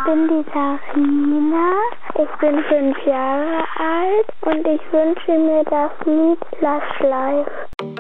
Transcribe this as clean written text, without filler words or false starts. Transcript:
bin die Sarina, ich bin 5 Jahre alt und ich wünsche mir das Lied Lush Life.